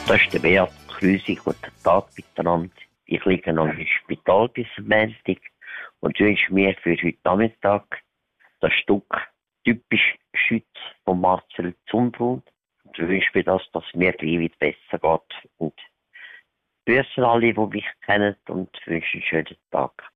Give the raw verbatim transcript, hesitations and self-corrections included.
Das ist der Beat Krüsi. Guten Tag miteinander. Ich liege noch im Spital bis am Montag und wünsche mir für heute Nachmittag das Stück «Typisch Schütz» von Marcel Zumbrunn und wünsche mir das, dass es mir gleich wieder besser geht. Und grüße alle, die mich kennen und wünsche einen schönen Tag.